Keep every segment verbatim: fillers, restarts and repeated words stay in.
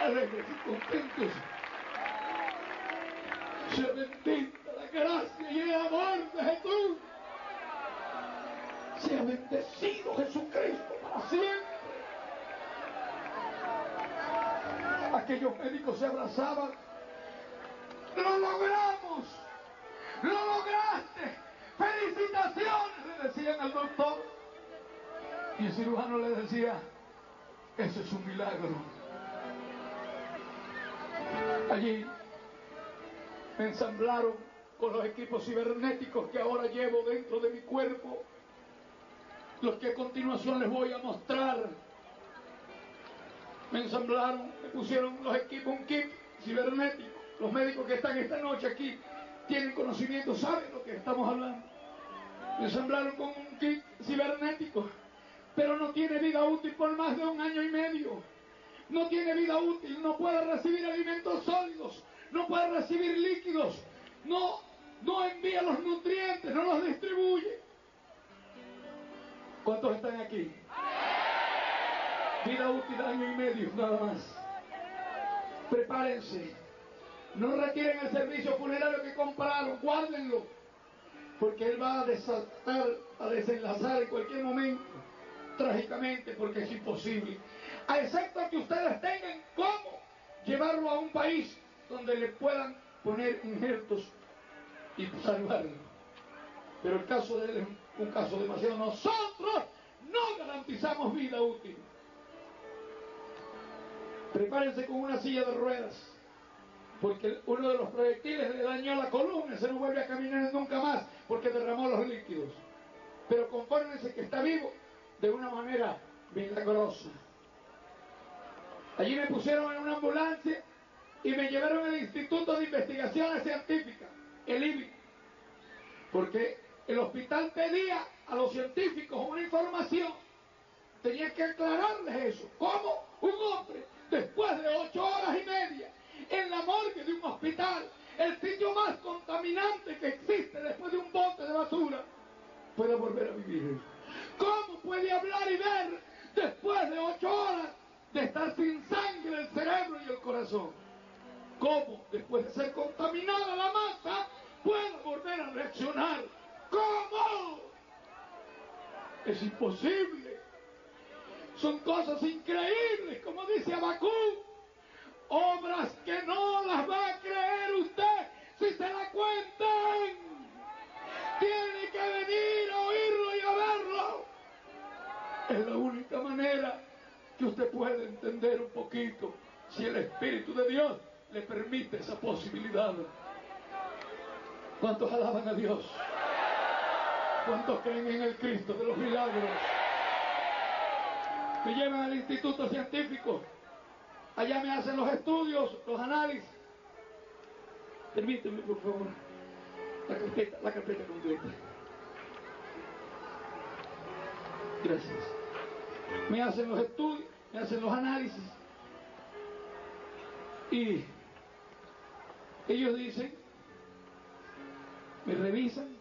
alegres y contentos. Sea bendita la gracia y el amor de Jesús. Sea bendecido Jesucristo para siempre. Aquellos médicos se abrazaban. ¡Lo logramos! ¡Lo lograste! ¡Felicitaciones!, le decían al doctor. Y el cirujano le decía: eso es un milagro. Allí me ensamblaron con los equipos cibernéticos que ahora llevo dentro de mi cuerpo, los que a continuación les voy a mostrar. Me ensamblaron, me pusieron los equipos, un kit cibernético. Los médicos que están esta noche aquí tienen conocimiento, saben lo que estamos hablando. Me ensamblaron con un kit cibernético, pero no tiene vida útil por más de un año y medio. No tiene vida útil, no puede recibir alimentos sólidos, no puede recibir líquidos, no, no envía los nutrientes, no los distribuye. ¿Cuántos están aquí? Vida útil año y medio, nada más. Prepárense. No retiren el servicio funerario que compraron, guárdenlo, porque él va a desatar, a desenlazar en cualquier momento, trágicamente, porque es imposible, a excepto que ustedes tengan cómo llevarlo a un país donde le puedan poner injertos y salvarlo. Pero el caso de él es un caso demasiado. Nosotros no garantizamos vida útil. Prepárense con una silla de ruedas, porque uno de los proyectiles le dañó la columna, se no vuelve a caminar nunca más porque derramó los líquidos. Pero confórmense que está vivo de una manera milagrosa. Allí me pusieron en una ambulancia y me llevaron al Instituto de Investigaciones Científicas, el I B I, porque el hospital pedía a los científicos una información. Tenía que aclararles eso. ¿Cómo un hombre, después de ocho horas y media, en la morgue de un hospital, el sitio más contaminante que existe después de un bote de basura, puede volver a vivir? ¿Cómo puede hablar y ver después de ocho horas de estar sin sangre el cerebro y el corazón? ¿Cómo, después de ser contaminada la masa, puede volver a reaccionar? ¿Cómo? Es imposible. Son cosas increíbles, como dice Habacuc. Obras que no las va a creer usted si se la cuentan. Tiene que venir a oírlo y a verlo. Es la única manera que usted puede entender un poquito, si el Espíritu de Dios le permite esa posibilidad. ¿Cuántos alaban a Dios? ¿Cuántos creen en el Cristo de los milagros? Me llevan al instituto científico. Allá me hacen los estudios, los análisis. Permíteme, por favor, la carpeta, la carpeta completa. Gracias. Me hacen los estudios, me hacen los análisis. Y ellos dicen, me revisan,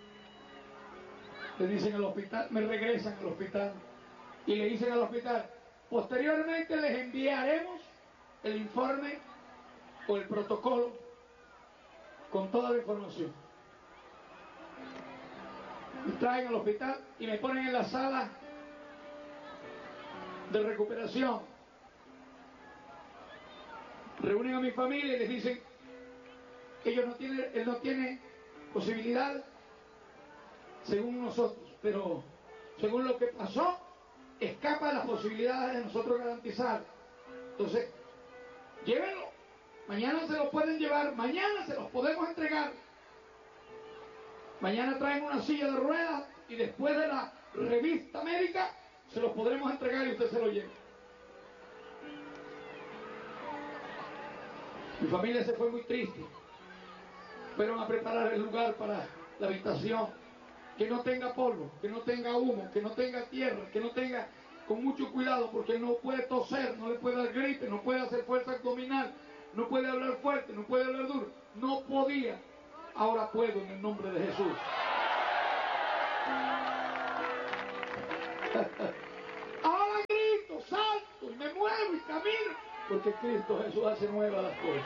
le dicen al hospital, me regresan al hospital y le dicen al hospital, posteriormente les enviaremos el informe o el protocolo con toda la información. Me traen al hospital y me ponen en la sala de recuperación. Reúnen a mi familia y les dicen que ellos no tienen, él no tiene posibilidad, según nosotros, pero según lo que pasó, escapa de las posibilidades de nosotros garantizar. Entonces, llévenlo. Mañana se los pueden llevar, mañana se los podemos entregar. Mañana traen una silla de ruedas y después de la revista médica se los podremos entregar y usted se lo lleva. Mi familia se fue muy triste. Fueron a preparar el lugar para la habitación, que no tenga polvo, que no tenga humo, que no tenga tierra, que no tenga, con mucho cuidado, porque no puede toser, no le puede dar gripe, no puede hacer fuerza abdominal, no puede hablar fuerte, no puede hablar duro. No podía. Ahora puedo en el nombre de Jesús. Ahora grito, salto y me muevo y camino. porque Cristo Jesús hace nuevas las cosas.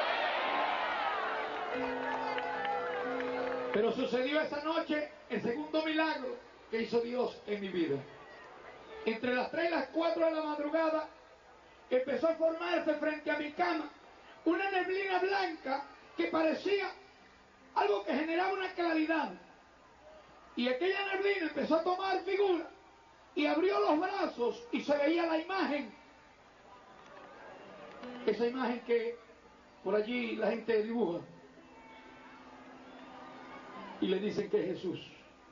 Pero sucedió esa noche el segundo milagro que hizo Dios en mi vida. Entre las tres y las cuatro de la madrugada empezó a formarse frente a mi cama una neblina blanca que parecía algo que generaba una claridad. Y aquella neblina empezó a tomar figura y abrió los brazos y se veía la imagen. Esa imagen que por allí la gente dibuja y le dicen que es Jesús.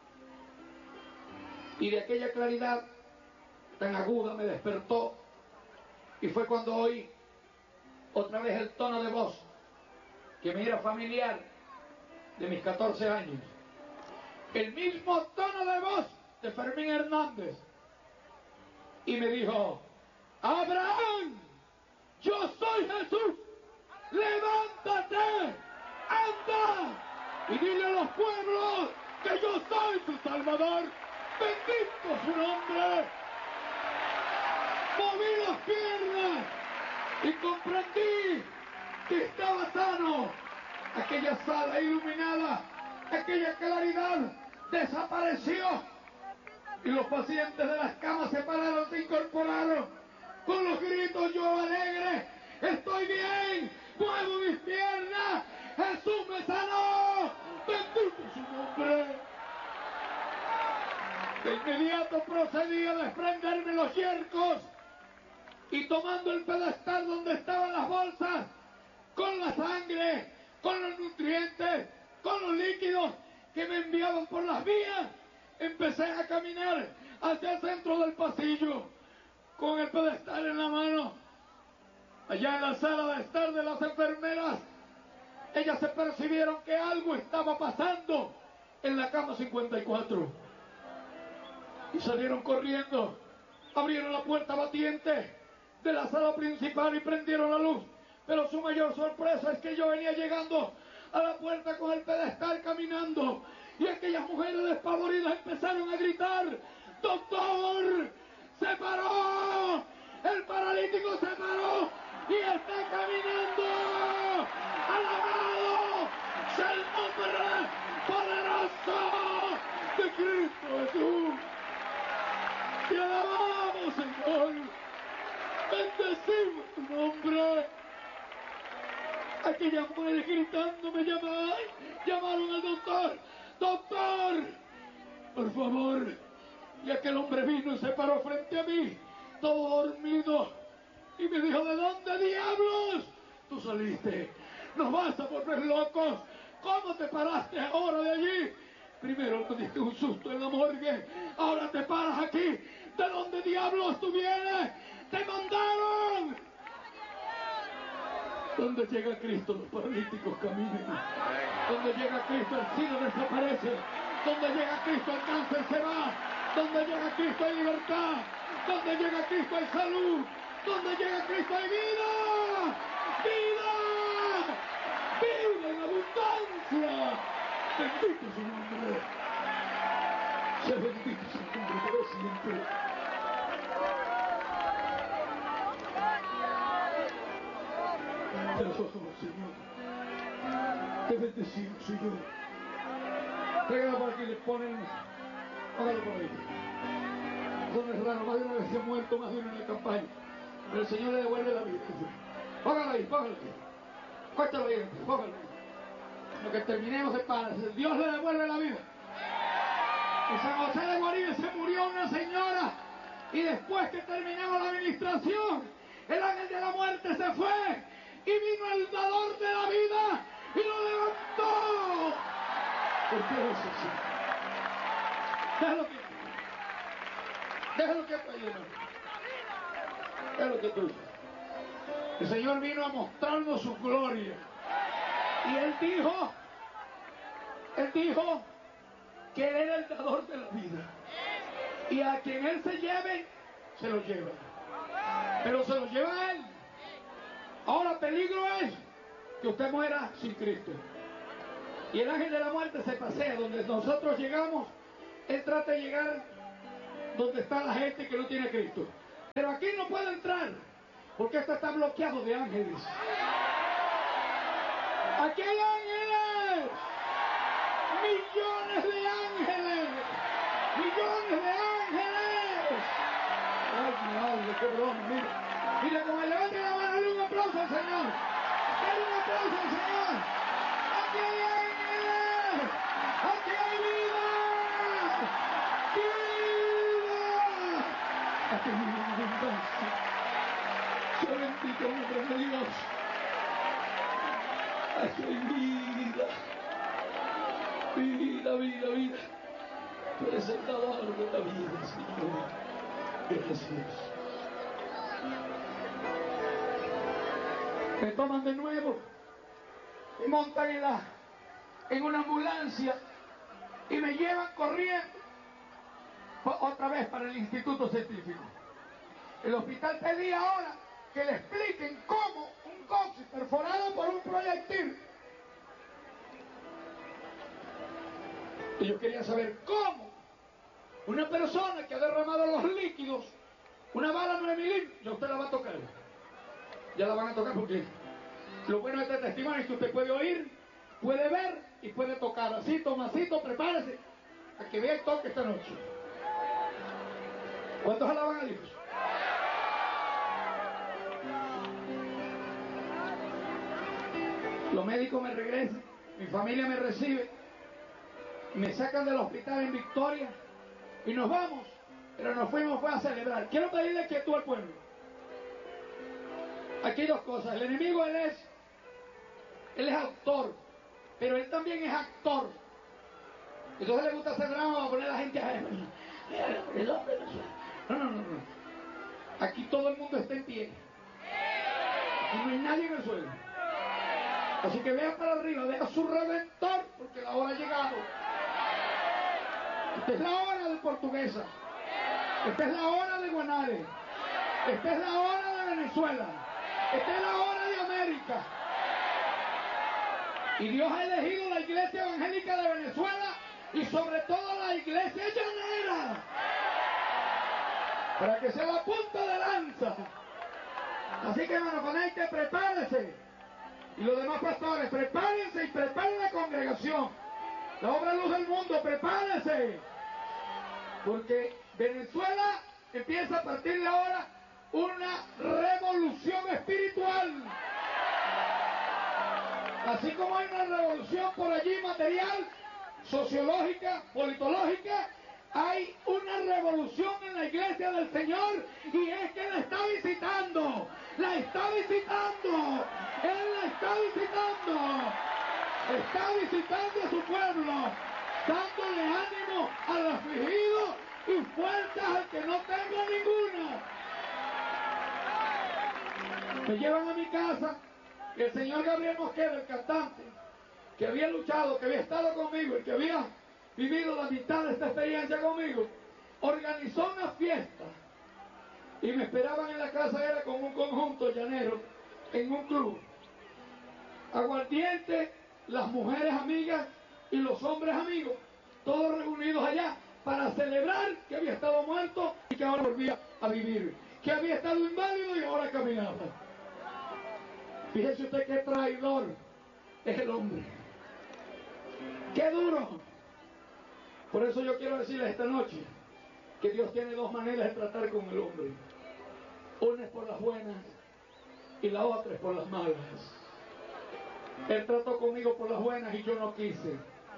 Y de aquella claridad tan aguda me despertó, y fue cuando oí otra vez el tono de voz que me era familiar de mis catorce años. El mismo tono de voz de Fermín Hernández. Y me dijo: Abraham, yo soy Jesús, levántate, anda y dile a los pueblos que yo soy tu Salvador. Bendito su nombre. Moví las piernas y comprendí que estaba sano. Aquella sala iluminada, aquella claridad desapareció y los pacientes de las camas se pararon, se incorporaron con los gritos: yo alegre, estoy bien, muevo mis piernas, Jesús me sanó, bendito su nombre. De inmediato procedí a desprenderme los yercos y, tomando el pedestal donde estaban las bolsas, con la sangre, con los nutrientes, con los líquidos que me enviaban por las vías, empecé a caminar hacia el centro del pasillo con el pedestal en la mano. Allá en la sala de estar de las enfermeras, ellas se percibieron que algo estaba pasando en la cama cincuenta y cuatro y salieron corriendo, abrieron la puerta batiente de la sala principal y prendieron la luz. Pero su mayor sorpresa es que yo venía llegando a la puerta con el pedestal caminando, y aquellas mujeres despavoridas empezaron a gritar: ¡Doctor! ¡Se paró! ¡El paralítico se paró y está caminando! ¡Alabado sea el nombre poderoso de Cristo Jesús! ¡Te alabamos, Señor! ¡Bendecimos tu nombre! Aquellas mujeres gritando me llamaron, llamaron al doctor: ¡Doctor! Por favor. Y aquel hombre vino y se paró frente a mí, todo dormido, y me dijo: ¿de dónde diablos tú saliste? ¿Nos vas a volver locos? ¿Cómo te paraste ahora de allí? Primero me diste un susto en la morgue, ahora te paras aquí. ¿De dónde diablos tú vienes? ¡Te mandaron! Donde llega Cristo, los paralíticos caminan. Donde llega Cristo, el SIDA desaparece. Donde llega Cristo, el cáncer se va. Donde llega Cristo, hay libertad. Donde llega Cristo, hay salud. Donde llega Cristo, hay vida. ¡Vida! ¡Vida en abundancia! Bendito su nombre. Sea bendito su nombre para siempre. Te alabamos, Señor. Te bendecimos, Señor. Tráigala por aquí, le ponen. Hágalo por ahí. Son es raro, más de una vez se ha muerto, más de una en la campaña. Pero el Señor le devuelve la vida. Póngalo ahí, póngalo ahí. Cóchalo ahí, póngalo ahí. Lo que terminemos es para. Dios le devuelve la vida. En San José de Guaribe se murió una señora, y después que terminamos la administración, el ángel de la muerte se fue y vino el dador de la vida y lo levantó. ¿Por qué es así? Déjalo que déjalo que está lleno. Déjalo que tú. El Señor vino a mostrarnos su gloria, y Él dijo Él dijo que Él era el dador de la vida, y a quien Él se lleve, se lo lleva, pero se lo lleva a Él. Ahora, peligro es que usted muera sin Cristo, y el ángel de la muerte se pasea donde nosotros llegamos. Él trata de llegar donde está la gente que no tiene Cristo, pero aquí no puede entrar, Porque esto está bloqueado de ángeles. Aquí hay ángeles. Millones de ángeles. Millones de ángeles. Ay, mi madre, qué broma, mira. Mira, como levante la mano, dale un aplauso al Señor. Dale un aplauso al Señor. Aquí hay ángeles. Aquí hay vida. Vida. Aquí hay vida en abundancia. Yo bendito nombre de Dios. Aquí hay vida. Vida, vida, vida. Tú eres el dador de la vida, Señor. Gracias. Me toman de nuevo, me montan en, la, en una ambulancia y me llevan corriendo otra vez para el Instituto Científico. El hospital pedía ahora que le expliquen cómo un coxis perforado por un proyectil. Y yo quería saber cómo una persona que ha derramado los líquidos, una bala nueve milímetros, ya usted la va a tocar. Ya la van a tocar porque lo bueno de este testimonio es que usted puede oír, puede ver y puede tocar. Así, Tomasito, prepárese a que vea el toque esta noche. ¿Cuántos alaban a Dios? Los médicos me regresan, mi familia me recibe, me sacan del hospital en Victoria y nos vamos, pero nos fuimos fue a celebrar. Quiero pedirle quietud al pueblo. Aquí hay dos cosas. El enemigo, él es, él es autor, pero él también es actor. Entonces le gusta hacer drama para poner a la gente a él. No, no, no, no. Aquí todo el mundo está en pie. Aquí no hay nadie en el suelo. Así que vea para arriba, vea su redentor, porque la hora ha llegado. Esta es la hora de Portuguesa. Esta es la hora de Guanare. Esta es la hora de Venezuela. Esta es la hora de América. Y Dios ha elegido la iglesia evangélica de Venezuela y sobre todo la iglesia llanera para que sea la punta de lanza. Así que, hermano, conecte, prepárese. Y los demás pastores, prepárense y preparen la congregación. La obra Luz del Mundo, prepárense. Porque Venezuela empieza a partir de ahora una revolución espiritual. Así como hay una revolución por allí material, sociológica, politológica, hay una revolución en la iglesia del Señor y es que la está visitando, la está visitando, Él la está visitando, está visitando a su pueblo, dándole ánimo al afligido y fuerzas al que no tenga ninguna. Me llevan a mi casa y el señor Gabriel Mosquera, el cantante, que había luchado, que había estado conmigo y que había vivido la mitad de esta experiencia conmigo, organizó una fiesta y me esperaban en la casa, era con un conjunto llanero en un club. Aguardiente, las mujeres amigas y los hombres amigos, todos reunidos allá para celebrar que había estado muerto y que ahora volvía a vivir, que había estado inválido y ahora caminaba. Fíjese usted qué traidor es el hombre. ¡Qué duro! Por eso yo quiero decirles esta noche que Dios tiene dos maneras de tratar con el hombre. Una es por las buenas y la otra es por las malas. Él trató conmigo por las buenas y yo no quise.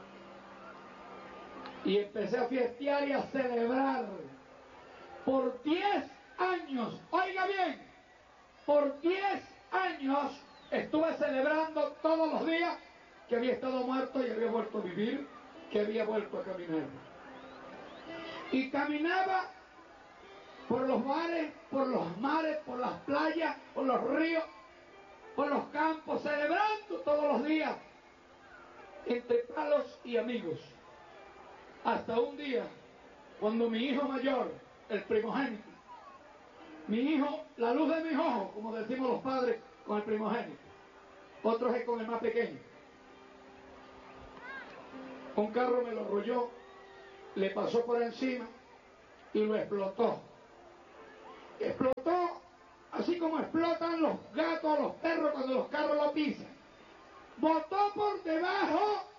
Y empecé a fiestear y a celebrar. Por diez años, oiga bien, por diez años estuve celebrando todos los días que había estado muerto y había vuelto a vivir, que había vuelto a caminar. Y caminaba por los bares, por los mares, por las playas, por los ríos, por los campos, celebrando todos los días, entre palos y amigos. Hasta un día, cuando mi hijo mayor, el primogénito, mi hijo, la luz de mis ojos, como decimos los padres con el primogénito, otros es con el más pequeño. Un carro me lo arrolló, le pasó por encima y lo explotó. Explotó a así como explotan los gatos, los perros cuando los carros lo pisan. Botó por debajo